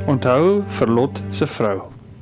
Onthou vir Lot se vrou.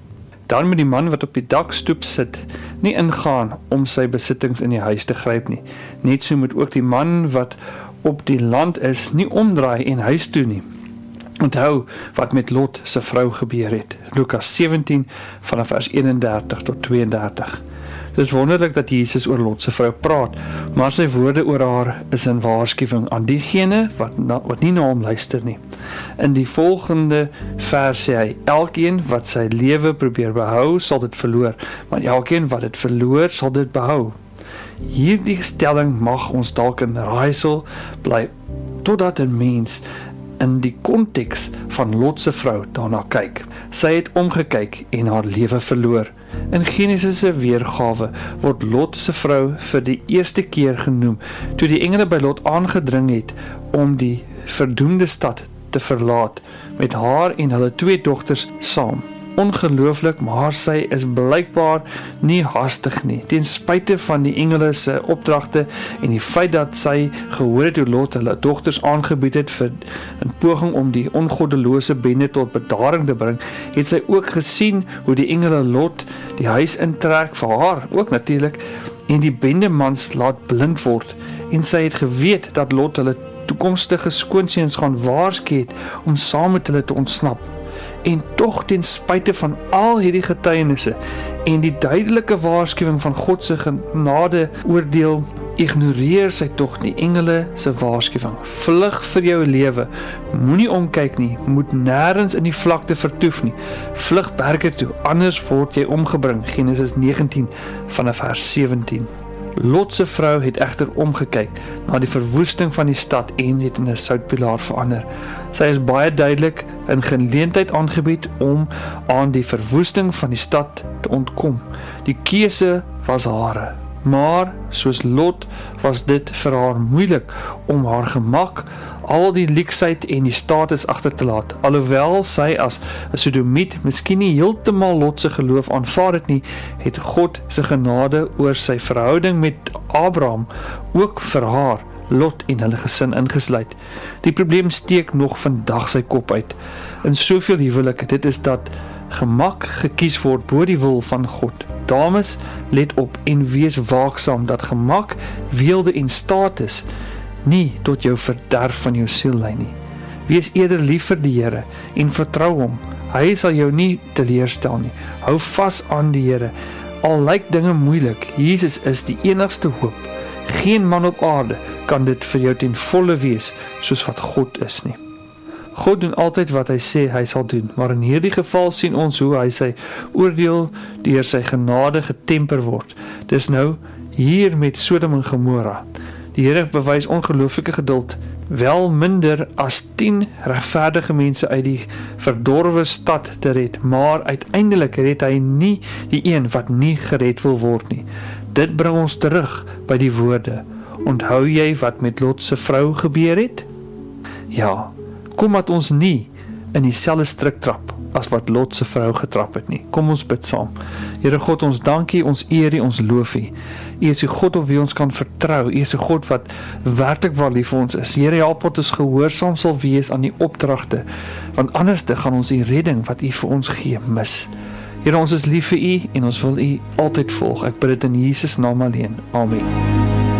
Dan moet die man wat op die dakstoep sit, nie ingaan om sy besittings in die huis te gryp nie. Net so moet ook die man wat op die land is, nie omdraai en huis toe nie. Onthou wat met Lot se vrou gebeur het. Lukas 17 vanaf vers 31 tot 32. Dit is wonderlik dat Jesus oor Lot se vrou praat, maar sy woorde oor haar is 'n waarskuwing aan diegene wat nie na hom luister nie. In die volgende vers sê hy, elkeen wat sy lewe probeer behou, sal dit verloor, maar elkeen wat dit verloor, sal dit behou. Hierdie stelling mag ons dalk in raaisel bly, totdat 'n mens in die konteks van Lot se vrou daarna kyk. Sy het omgekyk en haar lewe verloor. In Genesis se weergawe word Lot se vrou vir die eerste keer genoem, toe die engele by Lot aangedring het om die verdoemde stad te verlaat, met haar en hulle 2 dogters saam. Ongelooflik, maar sy is blykbaar nie haastig nie, ten spyte van die engele se opdragte en die feit dat sy gehoor het hoe Lot hulle dogters aangebied het vir 'n poging om die ongoddelose bende tot bedaring te bring, het sy ook gesien hoe die engele Lot die huis intrek vir haar, ook natuurlik, en die bendemans laat blind word, en sy het geweet dat Lot hulle toekomstige skoonseuns gaan waarsku het om saam met hulle te ontsnap. En tog ten spyte van al hierdie getuienisse en die duidelike waarskuwing van God se genade oordeel, ignoreer sy tog die engele se waarskuwing. Vlug vir jou lewe, moenie omkyk nie, moet nêrens in die vlakte vertoef nie. Vlug berge toe, anders word jy omgebring. Genesis 19 vanaf vers 17. Lot se vrou het egter omgekyk na die verwoesting van die stad en het in 'n soutpilaar verander. Sy is baie duidelik in geleentheid aangebied om aan die verwoesting van die stad te ontkom. Die keuse was hare, maar soos Lot was dit vir haar moeilik om haar gemak, al die leksheid en die status agter te laat, alhoewel sy as 'n sodomiet miskien nie heeltemal Lot se geloof aanvaar het nie, het God se genade oor sy verhouding met Abraham ook vir haar, Lot en hulle gesin ingesluit. Die probleem steek nog vandag sy kop uit. In soveel huwelike, dit is dat gemak gekies word bo die wil van God. Dames, let op en wees waaksaam dat gemak, weelde en status nie tot jou verderf van jou siel lei nie. Wees eerder lief vir die Here en vertrou hom. Hy sal jou nie teleurstel nie. Hou vas aan die Here. Al lyk dinge moeilik, Jesus is die enigste hoop. Geen man op aarde kan dit vir jou ten volle wees soos wat God is nie. God doen altyd wat hy sê hy sal doen, maar in hierdie geval sien ons hoe hy sy oordeel deur sy genade getemper word. Dis nou hier met Sodom en Gomorra. Die Here bewys ongelooflike geduld, wel minder as 10 regverdige mense uit die verdorwe stad te red, maar uiteindelik red hy nie die een wat nie gered wil word nie. Dit bring ons terug by die woorde. Onthou jy wat met Lot se vrou gebeur het? Ja, kom dat ons nie in dieselfde struik trap as wat Lot se vrou getrap het nie. Kom ons bid saam. Here God, ons dankie, ons eer U, ons loof U. U is die God op wie ons kan vertrou. U is 'n God wat werklik waar lief vir ons is. Here, help ons gehoorsaam sal wees aan die opdragte, want anders gaan ons die redding wat U vir ons gee mis. Here, ons is lief vir U en ons wil U altyd volg. Ek bid dit in Jesus naam alleen. Amen.